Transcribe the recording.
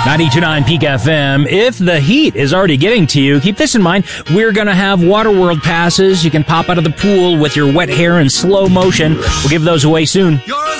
92.9 Peak FM. If the heat is already getting to you, keep this in mind. We're going to have Waterworld passes. You can pop out of the pool with your wet hair in slow motion. We'll give those away soon.